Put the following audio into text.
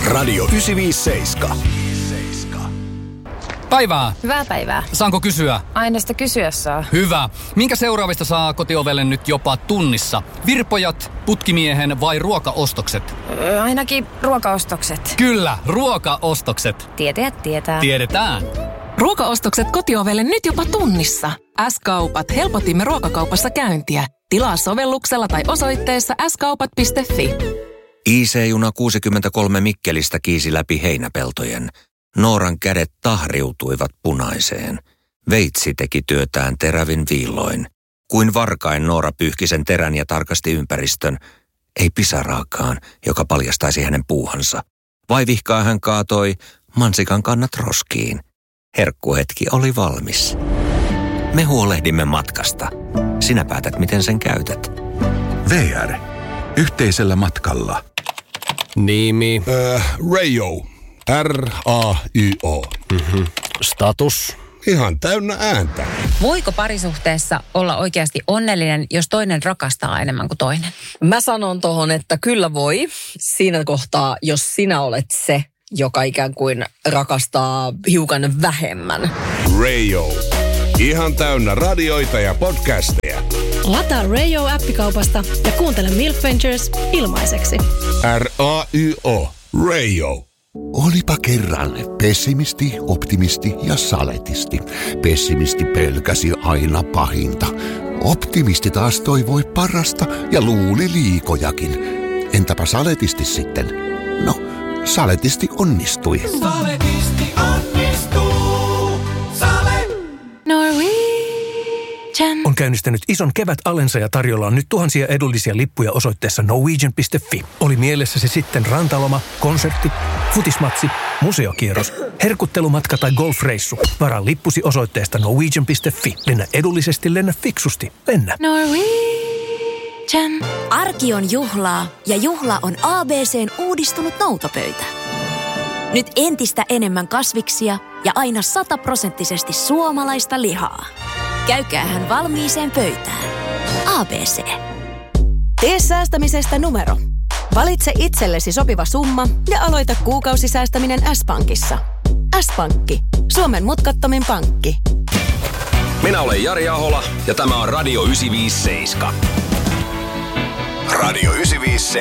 Radio 957. Päivää. Hyvää päivää. Saanko kysyä? Aina sitä kysyä saa. Hyvä. Minkä seuraavista saa kotiovelle nyt jopa tunnissa? Virpojat, putkimiehen vai ruokaostokset? Ainakin ruokaostokset. Kyllä, ruokaostokset. Tietäjät tietää. Tiedetään. Ruokaostokset kotiovelle nyt jopa tunnissa. S-kaupat helpotimme ruokakaupassa käyntiä. Tilaa sovelluksella tai osoitteessa skaupat.fi. IC-juna 63 Mikkelistä kiisi läpi heinäpeltojen. Nooran kädet tahriutuivat punaiseen. Veitsi teki työtään terävin viilloin. Kuin varkain Noora pyyhki sen terän ja tarkasti ympäristön. Ei pisaraakaan, joka paljastaisi hänen puuhansa. Vaivihkaa hän kaatoi mansikan kannat roskiin. Herkkuhetki oli valmis. Me huolehdimme matkasta. Sinä päätät, miten sen käytät. VR. Yhteisellä matkalla. Nimi. Rayo. R-A-Y-O. Status. Ihan täynnä ääntä. Voiko parisuhteessa olla oikeasti onnellinen, jos toinen rakastaa enemmän kuin toinen? Mä sanon tohon, että kyllä voi. Siinä kohtaa, jos sinä olet se, joka ikään kuin rakastaa hiukan vähemmän. Rayo. Ihan täynnä radioita ja podcasteja. Lataa Rayo-appikaupasta ja kuuntele Milk Ventures ilmaiseksi. R-A-Y-O. Rayo. Olipa kerran pessimisti, optimisti ja saletisti. Pessimisti pelkäsi aina pahinta. Optimisti taas toivoi parasta ja luuli liikojakin. Entäpä saletisti sitten? No, saletisti onnistui. Saletisti onnistuu. On käynnistänyt ison kevätalensa ja tarjolla on nyt tuhansia edullisia lippuja osoitteessa norwegian.fi. Oli mielessä se sitten rantaloma, konsertti, futismatsi, museokierros, herkuttelumatka tai golfreissu. Varaa lippusi osoitteesta norwegian.fi. Lennä edullisesti, lennä fiksusti. Lennä. Norwegian. Arki on juhlaa ja juhla on ABC:n uudistunut noutopöytä. Nyt entistä enemmän kasviksia ja aina 100% suomalaista lihaa. Käykäähän valmiiseen pöytään. ABC. Tee säästämisestä numero. Valitse itsellesi sopiva summa ja aloita kuukausisäästäminen S-Pankissa. S-Pankki. Suomen mutkattomin pankki. Minä olen Jari Ahola ja tämä on Radio 957. Radio 957.